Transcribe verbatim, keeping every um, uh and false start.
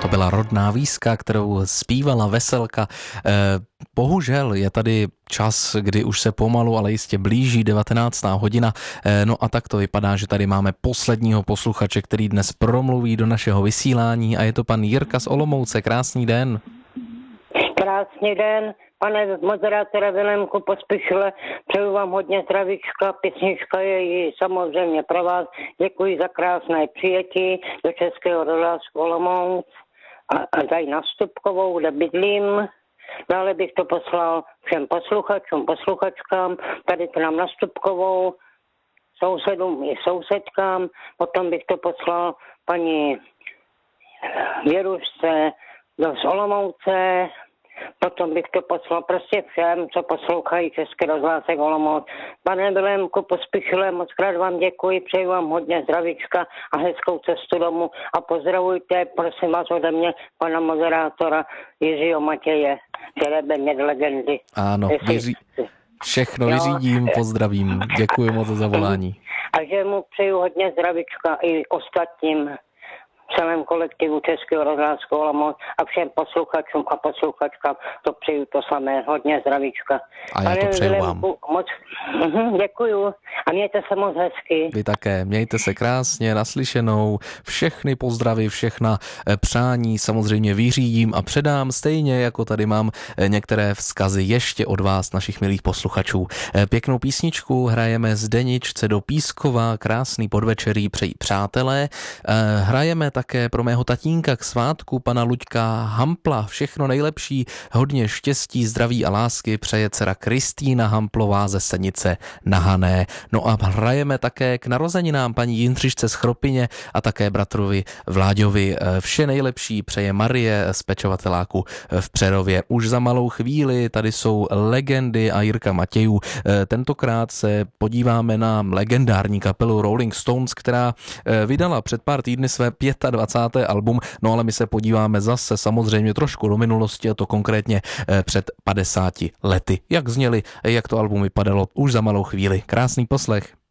To byla rodná víska, kterou zpívala Veselka. Bohužel je tady čas, kdy už se pomalu, ale jistě blíží devatenáctá hodina. No a tak to vypadá, že tady máme posledního posluchače, který dnes promluví do našeho vysílání a je to pan Jirka z Olomouce. Krásný den. Krásný den, pane moderátore Vilémku Pospíšile, přeju vám hodně zdravíčka, písnička je samozřejmě pro vás. Děkuji za krásné přijetí do Českého rozhlasu Olomouc a, a tady na Stupkovou, kde bydlím. Dále bych to poslal všem posluchačům, posluchačkám, tady k nám na Stupkovou, sousedům i sousedkám, potom bych to poslal paní Věrušce z Olomouce, potom bych to poslal prostě všem, co poslouchají Český rozhlas Olomouc. Pane Vilémku Pospíšile, moc krát vám děkuji, přeju vám hodně zdravíčka a hezkou cestu domů a pozdravujte, prosím vás ode mě, pana moderátora Jiřího Matěje, které mě legendy. Ano, vyří... všechno vyřídím, pozdravím, děkuji moc za zavolání. A že mu přeju hodně zdravíčka i ostatním celém kolektivu Českého rozhlasu Olomouc a všem posluchačům a posluchačkám to přeju to samé, hodně zdravíčka. A já to přeju vám. Moc uhum, děkuju a mějte se moc hezky. Vy také, mějte se krásně, naslyšenou, všechny pozdravy, všechna přání samozřejmě vyřídím a předám, stejně jako tady mám některé vzkazy ještě od vás, našich milých posluchačů. Pěknou písničku hrajeme Zdeničce do Pískova, krásný podvečerí přejí přátelé, hrajeme také pro mého tatínka k svátku pana Luďka Hampla. Všechno nejlepší, hodně štěstí, zdraví a lásky přeje dcera Kristýna Hamplová ze Senice na Hané. No a hrajeme také k narozeninám paní Jindřišce z Chropyně a také bratrovi Vláďovi. Vše nejlepší přeje Marie z pečovateláku v Přerově. Už za malou chvíli tady jsou legendy a Jirka Matějů. Tentokrát se podíváme na legendární kapelu Rolling Stones, která vydala před pár týdny své dvacáté páté album, no ale my se podíváme zase samozřejmě trošku do minulosti, a to konkrétně před padesáti lety. Jak zněli, jak to album vypadalo, už za malou chvíli. Krásný poslech.